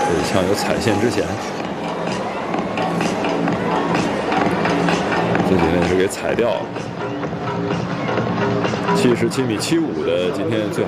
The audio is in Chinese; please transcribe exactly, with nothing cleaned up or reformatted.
这枪有踩线之嫌，这几天是给踩掉了。七十七米七五的今天最好。